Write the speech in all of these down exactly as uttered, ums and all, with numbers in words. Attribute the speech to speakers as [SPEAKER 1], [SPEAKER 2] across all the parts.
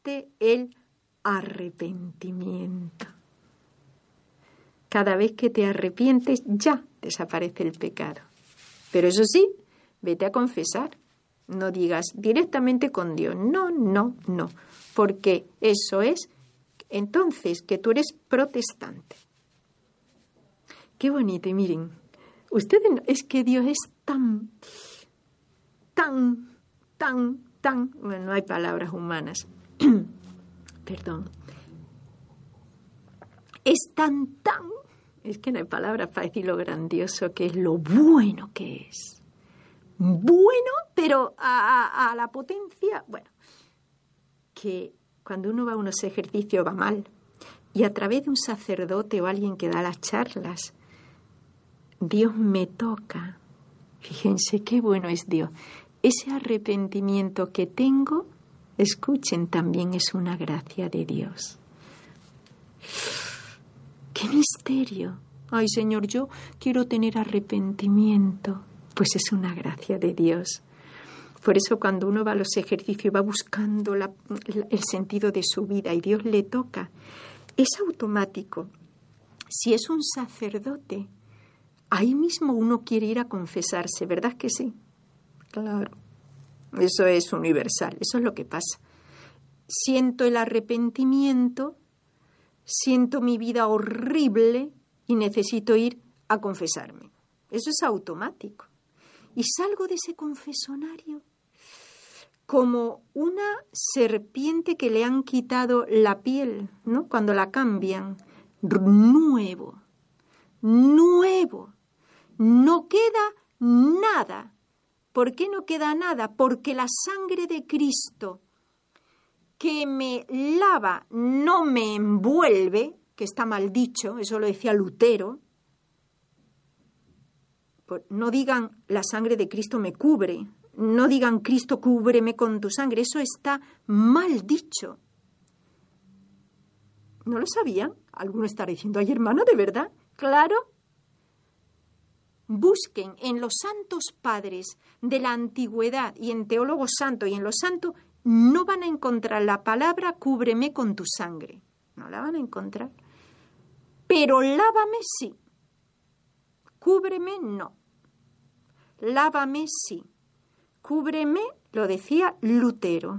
[SPEAKER 1] existe el arrepentimiento. Cada vez que te arrepientes ya desaparece el pecado. Pero eso sí, vete a confesar. No digas directamente con Dios. No, no, no. Porque eso es, entonces, que tú eres protestante. Qué bonito. Y miren, ustedes, es que Dios es tan, tan, tan, tan, bueno, no hay palabras humanas. Perdón. Es tan, tan, es que no hay palabras para decir lo grandioso que es, lo bueno que es. Bueno, pero a, a, a la potencia, bueno, que cuando uno va a unos ejercicios va mal. Y a través de un sacerdote o alguien que da las charlas, Dios me toca. Fíjense qué bueno es Dios. Ese arrepentimiento que tengo, escuchen, también es una gracia de Dios. ¡Qué misterio! Ay, Señor, yo quiero tener arrepentimiento. Pues es una gracia de Dios. Por eso cuando uno va a los ejercicios va buscando la, la, el sentido de su vida y Dios le toca. Es automático. Si es un sacerdote, ahí mismo uno quiere ir a confesarse, ¿verdad que sí? Claro. Eso es universal, eso es lo que pasa. Siento el arrepentimiento, siento mi vida horrible y necesito ir a confesarme. Eso es automático. Y salgo de ese confesonario como una serpiente que le han quitado la piel, ¿no? Cuando la cambian. Nuevo, nuevo. No queda nada. ¿Por qué no queda nada? Porque la sangre de Cristo que me lava no me envuelve, que está mal dicho, eso lo decía Lutero. No digan la sangre de Cristo me cubre, no digan Cristo cúbreme con tu sangre, eso está mal dicho. ¿No lo sabían? Alguno estará diciendo, ay hermana, ¿de verdad? Claro. Busquen en los santos padres de la antigüedad y en teólogos santos y en los santos, no van a encontrar la palabra cúbreme con tu sangre. No la van a encontrar. Pero lávame sí. Cúbreme no. Lávame sí. Cúbreme, lo decía Lutero.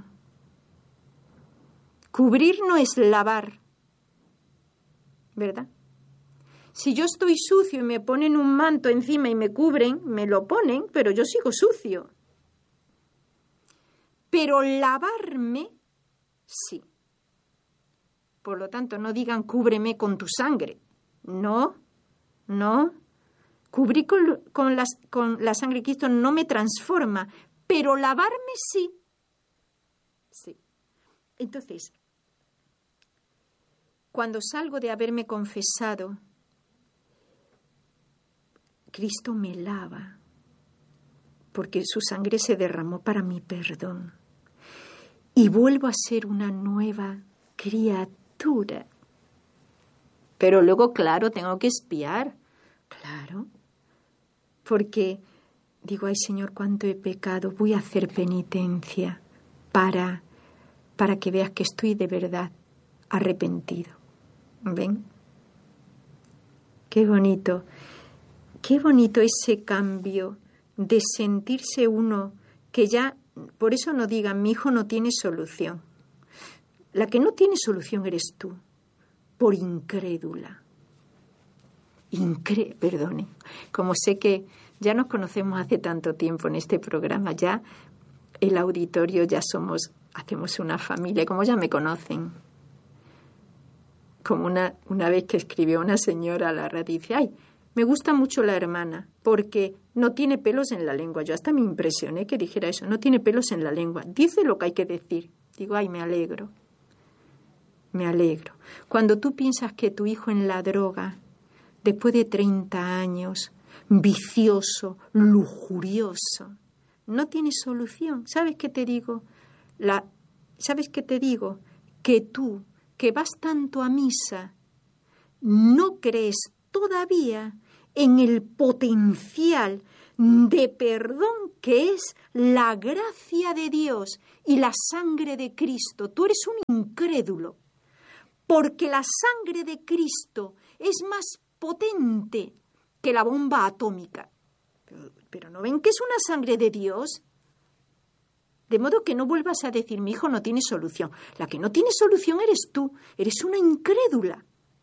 [SPEAKER 1] Cubrir no es lavar. ¿Verdad? Si yo estoy sucio y me ponen un manto encima y me cubren, me lo ponen, pero yo sigo sucio. Pero lavarme, sí. Por lo tanto, no digan cúbreme con tu sangre. No, no. Cubrir con, con, las, con la sangre de Cristo no me transforma, pero lavarme sí. Sí. Entonces, cuando salgo de haberme confesado, Cristo me lava, porque su sangre se derramó para mi perdón. Y vuelvo a ser una nueva criatura. Pero luego, claro, tengo que expiar. Claro. Porque digo, ay Señor, cuánto he pecado, voy a hacer penitencia para, para que veas que estoy de verdad arrepentido. ¿Ven? Qué bonito. Qué bonito ese cambio de sentirse uno que ya, por eso no digan, mi hijo no tiene solución. La que no tiene solución eres tú, por incrédula. Incre, perdone, como sé que ya nos conocemos hace tanto tiempo en este programa, ya el auditorio ya somos, hacemos una familia, como ya me conocen. Como una, una vez que escribió una señora a la radio, dice, ay, me gusta mucho la hermana porque no tiene pelos en la lengua. Yo hasta me impresioné que dijera eso, no tiene pelos en la lengua. Dice lo que hay que decir. Digo, ay, me alegro. Me alegro. Cuando tú piensas que tu hijo en la droga, después de treinta años, vicioso, lujurioso, no tiene solución. ¿Sabes qué te digo? La, ¿Sabes qué te digo? Que tú, que vas tanto a misa, no crees todavía en el potencial de perdón, que es la gracia de Dios y la sangre de Cristo. Tú eres un incrédulo, porque la sangre de Cristo es más potente que la bomba atómica. Pero, pero ¿no ven que es una sangre de Dios? De modo que no vuelvas a decir, mi hijo no tiene solución. La que no tiene solución eres tú. Eres una incrédula.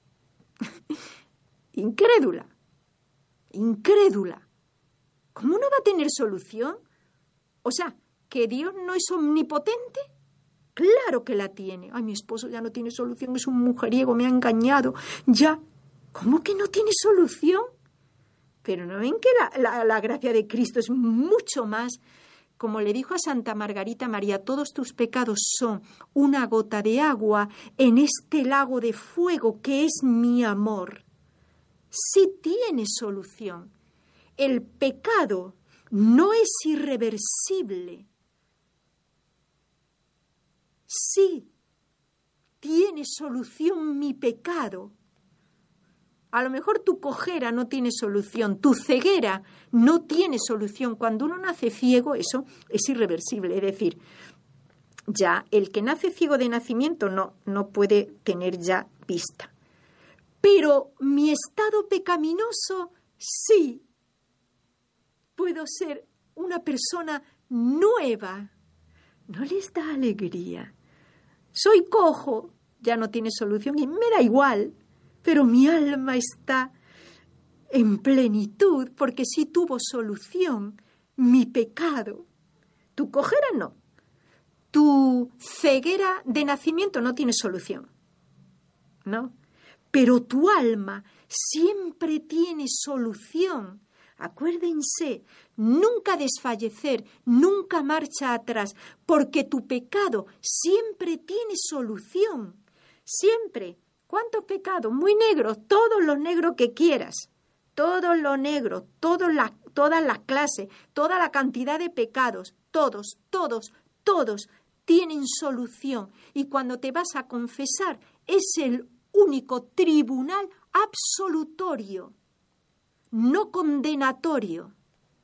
[SPEAKER 1] Incrédula. Incrédula. ¿Cómo no va a tener solución? O sea, ¿que Dios no es omnipotente? Claro que la tiene. Ay, mi esposo ya no tiene solución, es un mujeriego, me ha engañado. Ya. ¿Cómo que no tiene solución? Pero ¿no ven que la, la, la gracia de Cristo es mucho más? Como le dijo a Santa Margarita María, todos tus pecados son una gota de agua en este lago de fuego que es mi amor. Sí tiene solución. El pecado no es irreversible. Sí tiene solución mi pecado. A lo mejor tu cojera no tiene solución, tu ceguera no tiene solución. Cuando uno nace ciego, eso es irreversible. Es decir, ya el que nace ciego de nacimiento no, no puede tener ya vista. Pero mi estado pecaminoso, sí. Puedo ser una persona nueva. ¿No les da alegría? Soy cojo, ya no tiene solución y me da igual. Pero mi alma está en plenitud porque sí tuvo solución mi pecado. Tu cojera no. Tu ceguera de nacimiento no tiene solución. ¿No? Pero tu alma siempre tiene solución. Acuérdense, nunca desfallecer, nunca marcha atrás, porque tu pecado siempre tiene solución. Siempre. ¿Cuántos pecados? Muy negros, todos los negros que quieras, todos los negros, todas las, todas las clases, toda la cantidad de pecados, todos, todos, todos tienen solución. Y cuando te vas a confesar, es el único tribunal absolutorio, no condenatorio.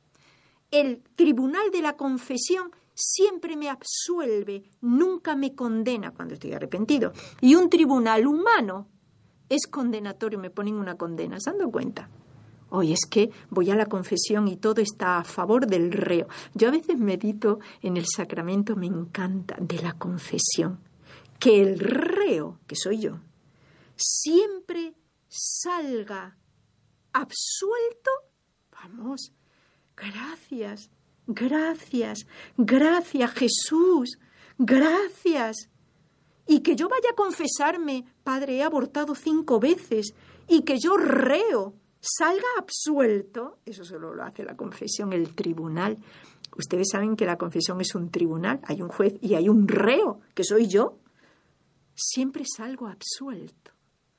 [SPEAKER 1] El tribunal de la confesión siempre me absuelve, nunca me condena cuando estoy arrepentido. Y un tribunal humano es condenatorio, me ponen una condena, ¿se han dado cuenta? Hoy es que voy a la confesión y todo está a favor del reo. Yo a veces medito en el sacramento, me encanta, de la confesión. Que el reo, que soy yo, siempre salga absuelto. Vamos, gracias. Gracias, gracias Jesús, gracias. Y que yo vaya a confesarme, Padre, he abortado cinco veces, y que yo reo salga absuelto, eso solo lo hace la confesión, el tribunal. Ustedes saben que la confesión es un tribunal, hay un juez y hay un reo, que soy yo. Siempre salgo absuelto.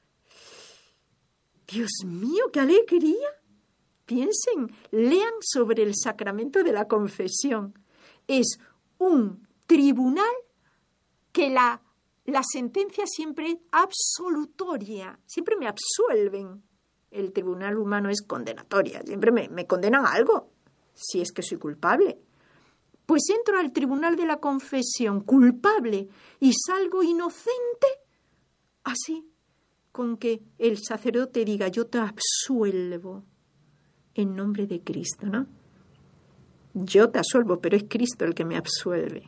[SPEAKER 1] Dios mío, qué alegría. Piensen, lean sobre el sacramento de la confesión. Es un tribunal que la, la sentencia siempre es absolutoria, siempre me absuelven. El tribunal humano es condenatoria, siempre me, me condenan a algo, si es que soy culpable. Pues entro al tribunal de la confesión culpable y salgo inocente, así, con que el sacerdote diga, yo te absuelvo. En nombre de Cristo, ¿no? Yo te absuelvo, pero es Cristo el que me absuelve.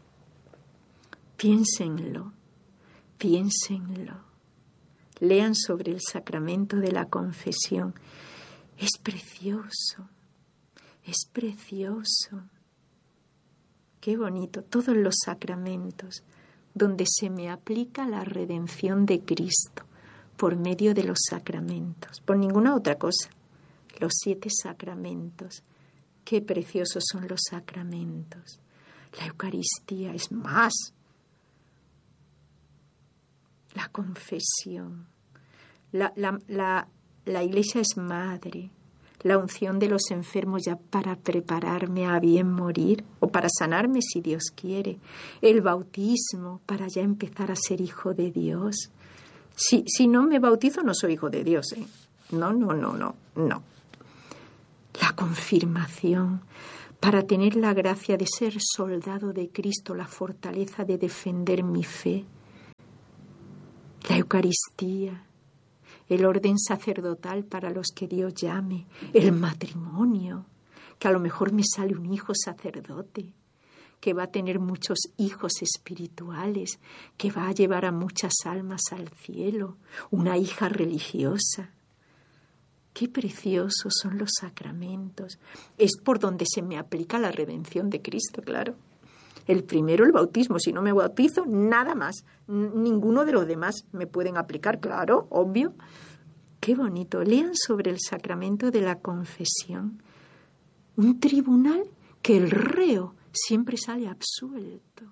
[SPEAKER 1] Piénsenlo, piénsenlo. Lean sobre el sacramento de la confesión. Es precioso, es precioso. Qué bonito, todos los sacramentos donde se me aplica la redención de Cristo por medio de los sacramentos, por ninguna otra cosa. Los siete sacramentos. Qué preciosos son los sacramentos. La Eucaristía es más. La confesión. La, la, la, la Iglesia es madre. La unción de los enfermos ya para prepararme a bien morir o para sanarme si Dios quiere. El bautismo para ya empezar a ser hijo de Dios. Si, si no me bautizo no soy hijo de Dios, ¿eh? No, no, no, no, no. la confirmación, para tener la gracia de ser soldado de Cristo, la fortaleza de defender mi fe, la Eucaristía, el orden sacerdotal para los que Dios llame, el matrimonio, que a lo mejor me sale un hijo sacerdote, que va a tener muchos hijos espirituales, que va a llevar a muchas almas al cielo, una hija religiosa. Qué preciosos son los sacramentos. Es por donde se me aplica la redención de Cristo, claro. El primero, el bautismo. Si no me bautizo, nada más. Ninguno de los demás me pueden aplicar, claro, obvio. Qué bonito. Lean sobre el sacramento de la confesión. Un tribunal que el reo siempre sale absuelto.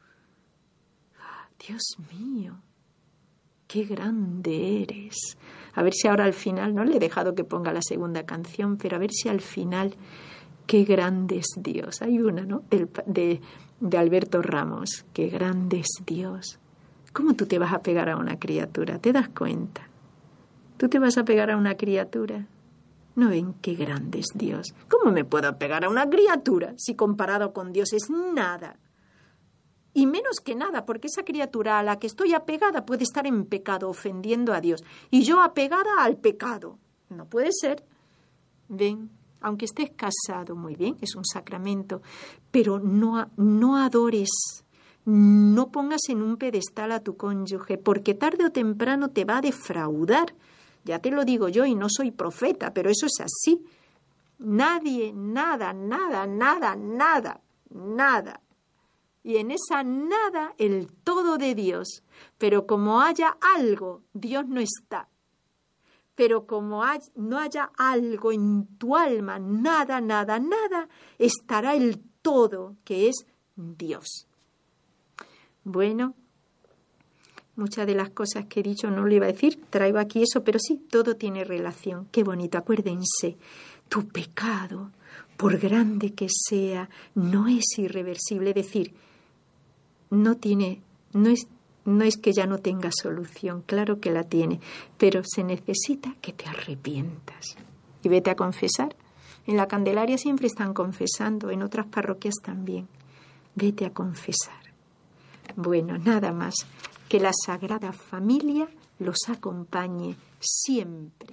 [SPEAKER 1] Dios mío, qué grande eres. A ver si ahora al final, no le he dejado que ponga la segunda canción, pero a ver si al final, qué grande es Dios. Hay una, ¿no? Del, de, de Alberto Ramos, qué grande es Dios. ¿Cómo tú te vas a pegar a una criatura? ¿Te das cuenta? ¿Tú te vas a pegar a una criatura? ¿No ven qué grande es Dios? ¿Cómo me puedo pegar a una criatura si comparado con Dios es nada? Y menos que nada, porque esa criatura a la que estoy apegada puede estar en pecado, ofendiendo a Dios. Y yo apegada al pecado. No puede ser. Ven, aunque estés casado, muy bien, es un sacramento, pero no, no adores, no pongas en un pedestal a tu cónyuge, porque tarde o temprano te va a defraudar. Ya te lo digo yo y no soy profeta, pero eso es así. Nadie, nada, nada, nada, nada, nada. Y en esa nada el todo de Dios. Pero como haya algo, Dios no está. Pero como hay, no haya algo en tu alma, nada, nada, nada, estará el todo, que es Dios. Bueno, muchas de las cosas que he dicho no lo iba a decir, traigo aquí eso, pero sí, todo tiene relación. Qué bonito, acuérdense, tu pecado, por grande que sea, no es irreversible. Es decir, no tiene, no es, no es que ya no tenga solución, claro que la tiene, pero se necesita que te arrepientas. Y vete a confesar. En la Candelaria siempre están confesando, en otras parroquias también. Vete a confesar. Bueno, nada más. Que la Sagrada Familia los acompañe siempre.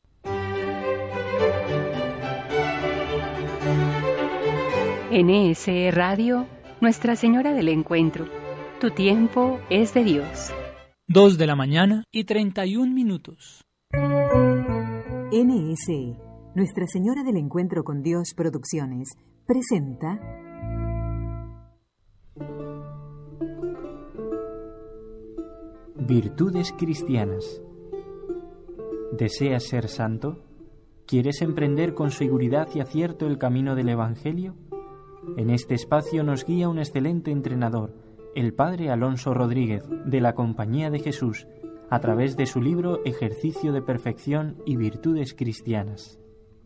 [SPEAKER 2] En E S E Radio, Nuestra Señora del Encuentro. Tu tiempo es de Dios.
[SPEAKER 3] Dos de la mañana y treinta y un minutos.
[SPEAKER 4] N S E, Nuestra Señora del Encuentro con Dios Producciones, presenta...
[SPEAKER 5] Virtudes cristianas. ¿Deseas ser santo? ¿Quieres emprender con seguridad y acierto el camino del Evangelio? En este espacio nos guía un excelente entrenador, el Padre Alonso Rodríguez, de la Compañía de Jesús, a través de su libro Ejercicio de Perfección y Virtudes Cristianas.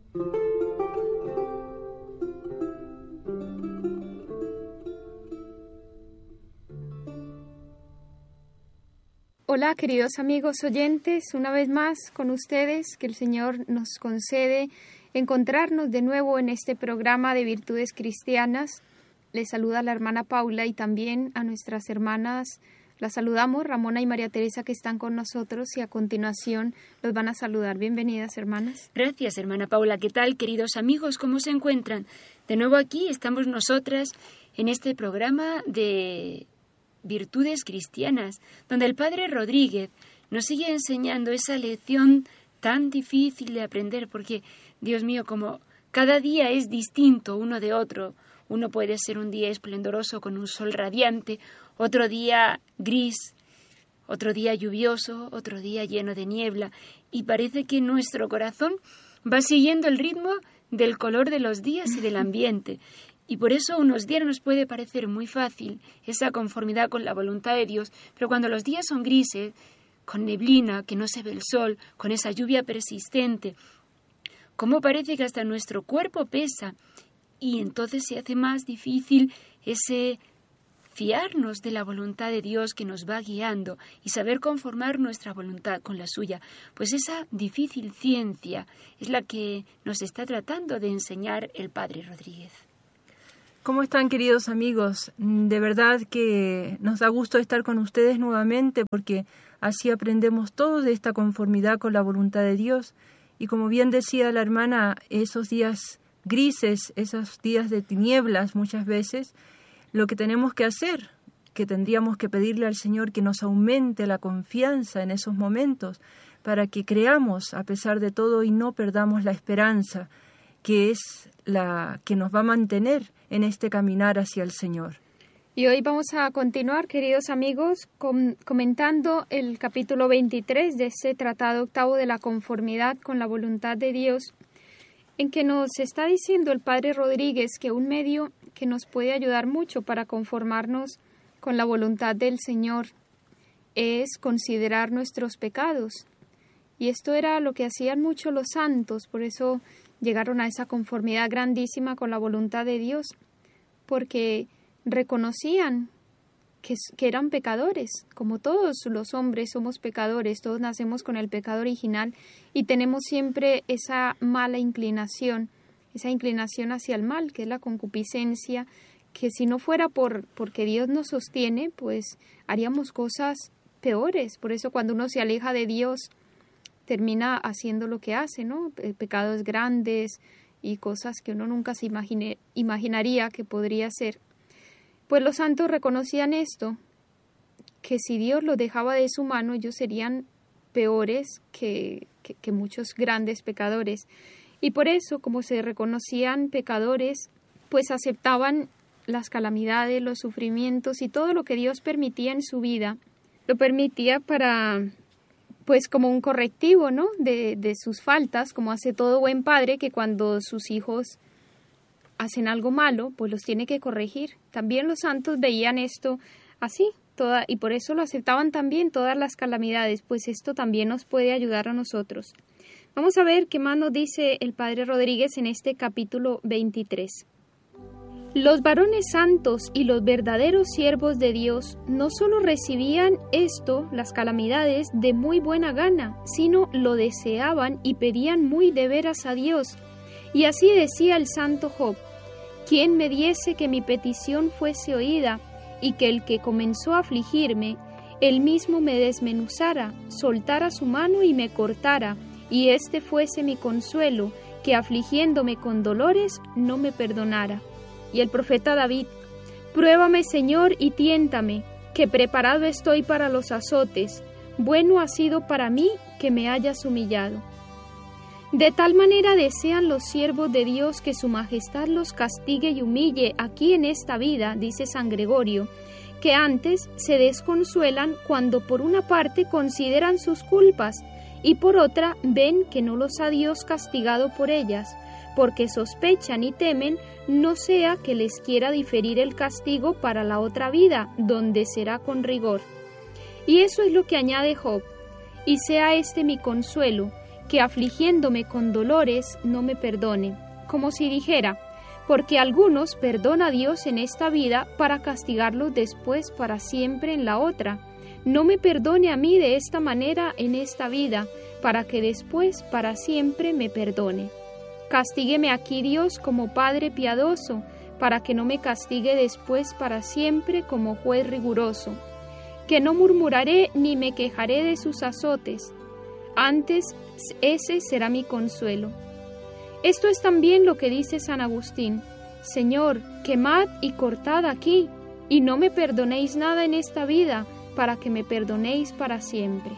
[SPEAKER 6] Hola, queridos amigos oyentes, una vez más con ustedes, que el Señor nos concede encontrarnos de nuevo en este programa de Virtudes Cristianas. Les saluda la hermana Paula y también a nuestras hermanas, las saludamos, Ramona y María Teresa, que están con nosotros, y a continuación los van a saludar. Bienvenidas, hermanas.
[SPEAKER 7] Gracias, hermana Paula. ¿Qué tal, queridos amigos? ¿Cómo se encuentran? De nuevo aquí estamos nosotras en este programa de Virtudes Cristianas, donde el Padre Rodríguez nos sigue enseñando esa lección tan difícil de aprender, porque, Dios mío, como cada día es distinto uno de otro. Uno puede ser un día esplendoroso con un sol radiante, otro día gris, otro día lluvioso, otro día lleno de niebla, y parece que nuestro corazón va siguiendo el ritmo del color de los días y del ambiente. Y por eso unos días nos puede parecer muy fácil esa conformidad con la voluntad de Dios, pero cuando los días son grises, con neblina, que no se ve el sol, con esa lluvia persistente, cómo parece que hasta nuestro cuerpo pesa, y entonces se hace más difícil ese fiarnos de la voluntad de Dios que nos va guiando y saber conformar nuestra voluntad con la suya. Pues esa difícil ciencia es la que nos está tratando de enseñar el Padre Rodríguez.
[SPEAKER 8] ¿Cómo están, queridos amigos? De verdad que nos da gusto estar con ustedes nuevamente, porque así aprendemos todos de esta conformidad con la voluntad de Dios. Y como bien decía la hermana, esos días grises, esos días de tinieblas muchas veces, lo que tenemos que hacer, que tendríamos que pedirle al Señor que nos aumente la confianza en esos momentos, para que creamos a pesar de todo y no perdamos la esperanza, que es la que nos va a mantener en este caminar hacia el Señor.
[SPEAKER 6] Y hoy vamos a continuar, queridos amigos, com- comentando el capítulo veintitrés de este tratado octavo de la conformidad con la voluntad de Dios, en que nos está diciendo el Padre Rodríguez que un medio que nos puede ayudar mucho para conformarnos con la voluntad del Señor es considerar nuestros pecados. Y esto era lo que hacían mucho los santos, por eso llegaron a esa conformidad grandísima con la voluntad de Dios, porque reconocían que, que eran pecadores, como todos los hombres somos pecadores, todos nacemos con el pecado original y tenemos siempre esa mala inclinación, esa inclinación hacia el mal, que es la concupiscencia, que si no fuera por porque Dios nos sostiene, pues haríamos cosas peores. Por eso cuando uno se aleja de Dios, termina haciendo lo que hace, ¿no? Pecados grandes y cosas que uno nunca se imagine, imaginaría que podría hacer. Pues los santos reconocían esto, que si Dios los dejaba de su mano, ellos serían peores que, que, que muchos grandes pecadores. Y por eso, como se reconocían pecadores, pues aceptaban las calamidades, los sufrimientos y todo lo que Dios permitía en su vida, lo permitía para, pues como un correctivo, ¿no? De, de sus faltas, como hace todo buen padre, que cuando sus hijos hacen algo malo, pues los tiene que corregir. También los santos veían esto así, toda, y por eso lo aceptaban también todas las calamidades, pues esto también nos puede ayudar a nosotros. Vamos a ver qué más nos dice el Padre Rodríguez en este capítulo veintitrés. Los varones santos y los verdaderos siervos de Dios no solo recibían esto, las calamidades, de muy buena gana, sino lo deseaban y pedían muy de veras a Dios. Y así decía el santo Job: ¿quién me diese que mi petición fuese oída, y que el que comenzó a afligirme, él mismo me desmenuzara, soltara su mano y me cortara, y este fuese mi consuelo, que afligiéndome con dolores no me perdonara? Y el profeta David: pruébame, Señor, y tiéntame, que preparado estoy para los azotes, bueno ha sido para mí que me hayas humillado. De tal manera desean los siervos de Dios que su majestad los castigue y humille aquí en esta vida, dice San Gregorio, que antes se desconsuelan cuando por una parte consideran sus culpas y por otra ven que no los ha Dios castigado por ellas, porque sospechan y temen no sea que les quiera diferir el castigo para la otra vida, donde será con rigor. Y eso es lo que añade Job: y sea este mi consuelo, que afligiéndome con dolores no me perdone, como si dijera, porque algunos perdona Dios en esta vida para castigarlos después para siempre en la otra. No me perdone a mí de esta manera en esta vida, para que después para siempre me perdone. Castígueme aquí Dios como Padre piadoso, para que no me castigue después para siempre como juez riguroso. Que no murmuraré ni me quejaré de sus azotes, antes ese será mi consuelo. Esto es también lo que dice San Agustín: Señor, quemad y cortad aquí, y no me perdonéis nada en esta vida, para que me perdonéis para siempre.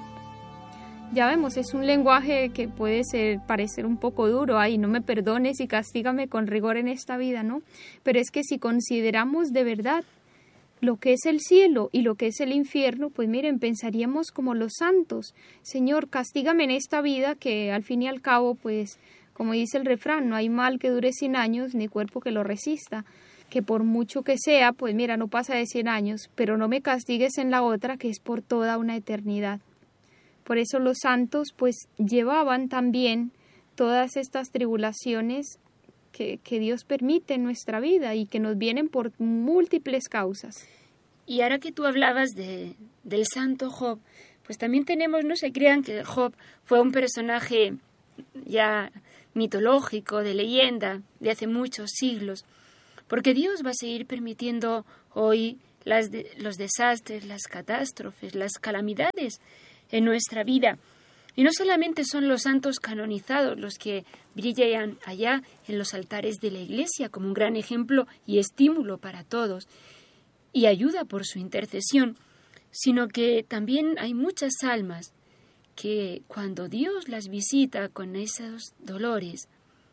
[SPEAKER 6] Ya vemos, es un lenguaje que puede ser, parecer un poco duro. Ay, no me perdones y castígame con rigor en esta vida, ¿no? Pero es que si consideramos de verdad lo que es el cielo y lo que es el infierno, pues miren, pensaríamos como los santos: Señor, castígame en esta vida, que al fin y al cabo, pues, como dice el refrán, no hay mal que dure cien años, ni cuerpo que lo resista, que por mucho que sea, pues mira, no pasa de cien años, pero no me castigues en la otra, que es por toda una eternidad. Por eso los santos, pues, llevaban también todas estas tribulaciones que, que Dios permite en nuestra vida y que nos vienen por múltiples causas.
[SPEAKER 7] Y ahora que tú hablabas de, del santo Job, pues también tenemos, no se crean que Job fue un personaje ya mitológico, de leyenda, de hace muchos siglos, porque Dios va a seguir permitiendo hoy las de, los desastres, las catástrofes, las calamidades en nuestra vida. Y no solamente son los santos canonizados los que brillan allá en los altares de la Iglesia como un gran ejemplo y estímulo para todos, y ayuda por su intercesión, sino que también hay muchas almas que cuando Dios las visita con esos dolores,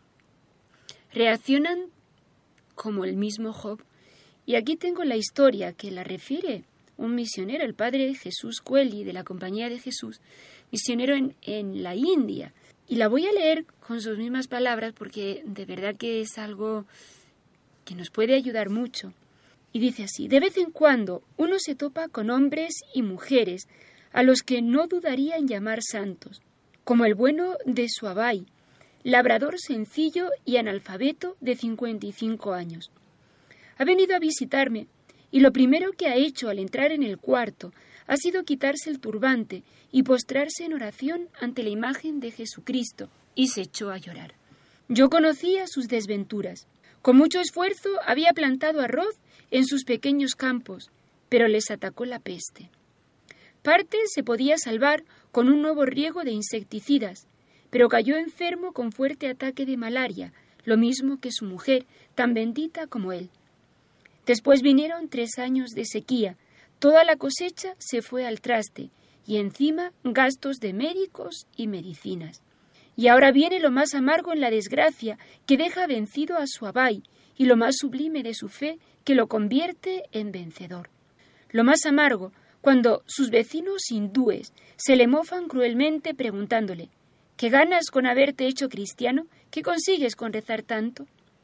[SPEAKER 7] reaccionan como el mismo Job. Y aquí tengo la historia que la refiere un misionero, el padre Jesús Coeli, de la Compañía de Jesús, misionero en, en la India. Y la voy a leer con sus mismas palabras porque de verdad que es algo que nos puede ayudar mucho. Y dice así: de vez en cuando uno se topa con hombres y mujeres a los que no dudaría en llamar santos, como el bueno de Suabai, labrador sencillo y analfabeto de cincuenta y cinco años. Ha venido a visitarme y lo primero que ha hecho al entrar en el cuarto ha sido quitarse el turbante y postrarse en oración ante la imagen de Jesucristo, y se echó a llorar. Yo conocía sus desventuras. Con mucho esfuerzo había plantado arroz en sus pequeños campos, pero les atacó la peste. Parte se podía salvar con un nuevo riego de insecticidas, pero cayó enfermo con fuerte ataque de malaria, lo mismo que su mujer, tan bendita como él. Después vinieron tres años de sequía, toda la cosecha se fue al traste, y encima gastos de médicos y medicinas. Y ahora viene lo más amargo en la desgracia, que deja vencido a Suabai, y lo más sublime de su fe, que lo convierte en vencedor. Lo más amargo, cuando sus vecinos hindúes se le mofan cruelmente preguntándole: ¿qué ganas con haberte hecho cristiano? ¿Qué consigues con rezar tanto?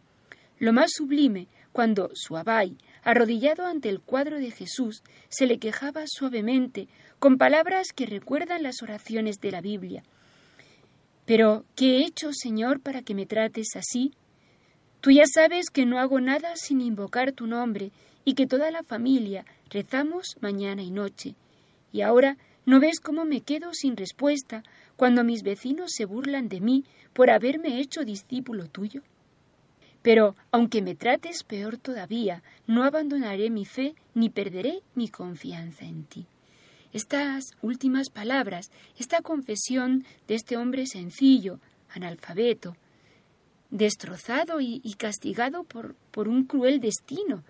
[SPEAKER 7] Lo más sublime, cuando Suabai, arrodillado ante el cuadro de Jesús, se le quejaba suavemente, con palabras que recuerdan las oraciones de la Biblia. «Pero, ¿qué he hecho, Señor, para que me trates así? Tú ya sabes que no hago nada sin invocar tu nombre y que toda la familia rezamos mañana y noche. Y ahora, ¿no ves cómo me quedo sin respuesta cuando mis vecinos se burlan de mí por haberme hecho discípulo tuyo? Pero, aunque me trates peor todavía, no abandonaré mi fe ni perderé mi confianza en ti». Estas últimas palabras, esta confesión de este hombre sencillo, analfabeto, destrozado y, y castigado por, por un cruel destino.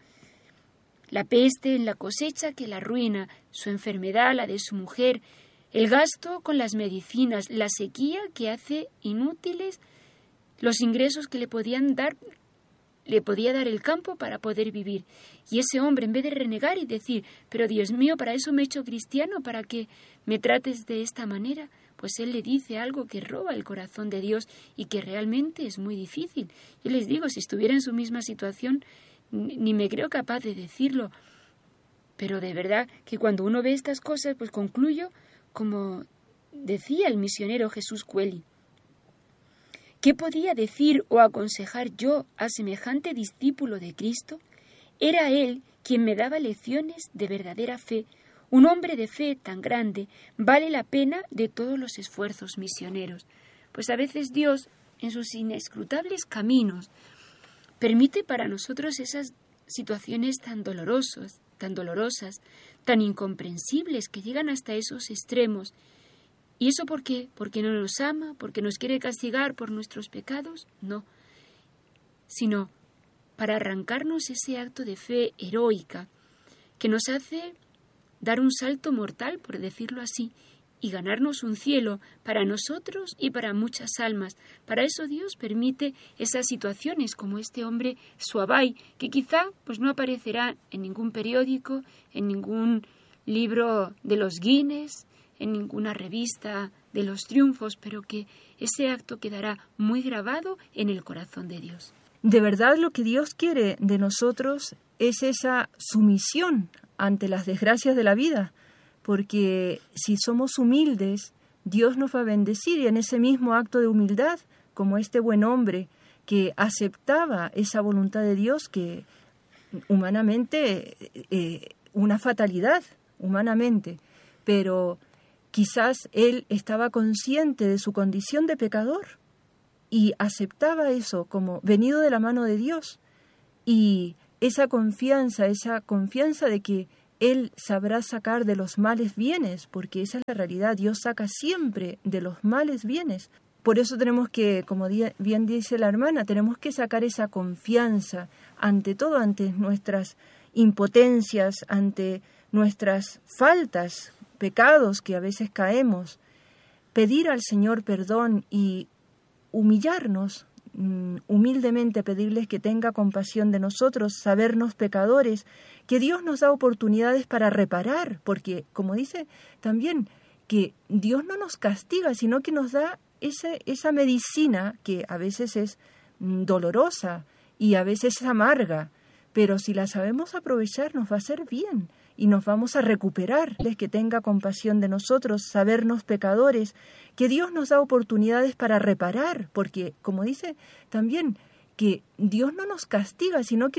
[SPEAKER 7] La peste en la cosecha que la arruina, su enfermedad, la de su mujer, el gasto con las medicinas, la sequía que hace inútiles los ingresos que le podían dar, le podía dar el campo para poder vivir. Y ese hombre, en vez de renegar y decir: pero Dios mío, para eso me he hecho cristiano, para que me trates de esta manera, pues él le dice algo que roba el corazón de Dios y que realmente es muy difícil. Yo les digo, si estuviera en su misma situación, ni me creo capaz de decirlo. Pero de verdad que cuando uno ve estas cosas, pues concluyo como decía el misionero Jesús Coeli. ¿Qué podía decir o aconsejar yo a semejante discípulo de Cristo? Era él quien me daba lecciones de verdadera fe. Un hombre de fe tan grande vale la pena de todos los esfuerzos misioneros. Pues a veces Dios, en sus inescrutables caminos, permite para nosotros esas situaciones tan dolorosas, tan dolorosas, tan incomprensibles, que llegan hasta esos extremos. ¿Y eso por qué? ¿Porque no nos ama? ¿Porque nos quiere castigar por nuestros pecados? No, sino para arrancarnos ese acto de fe heroica que nos hace dar un salto mortal, por decirlo así, y ganarnos un cielo para nosotros y para muchas almas. Para eso Dios permite esas situaciones como este hombre Suabai, que quizá pues no aparecerá en ningún periódico, en ningún libro de los Guinness, en ninguna revista de los triunfos, pero que ese acto quedará muy grabado en el corazón de Dios.
[SPEAKER 8] De verdad, lo que Dios quiere de nosotros es esa sumisión ante las desgracias de la vida, porque si somos humildes, Dios nos va a bendecir, y en ese mismo acto de humildad, como este buen hombre que aceptaba esa voluntad de Dios que humanamente eh, una fatalidad humanamente, pero quizás él estaba consciente de su condición de pecador y aceptaba eso como venido de la mano de Dios. Y esa confianza, esa confianza de que Él sabrá sacar de los males bienes, porque esa es la realidad, Dios saca siempre de los males bienes. Por eso tenemos que, como bien dice la hermana, tenemos que sacar esa confianza ante todo, ante nuestras impotencias, ante nuestras faltas, pecados que a veces caemos, pedir al Señor perdón y humillarnos, humildemente pedirles que tenga compasión de nosotros, sabernos pecadores, que Dios nos da oportunidades para reparar, porque, como dice también, que Dios no nos castiga, sino que nos da ese, esa medicina que a veces es dolorosa y a veces es amarga, pero si la sabemos aprovechar nos va a hacer bien y nos vamos a recuperar. Que tenga compasión de nosotros, sabernos pecadores, que Dios nos da oportunidades para reparar, porque, como dice también, que Dios no nos castiga, sino que